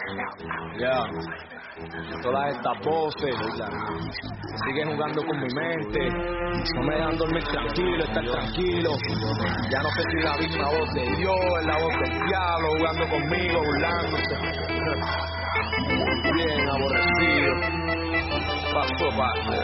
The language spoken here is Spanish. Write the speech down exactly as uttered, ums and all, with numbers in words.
Ya, todas estas voces siguen jugando con mi mente, no me dejan dormir tranquilo, estar tranquilo. Ya no sé si la misma voz de Dios, es la voz del diablo jugando conmigo, burlándose. Bien aborrecido, paso, paso.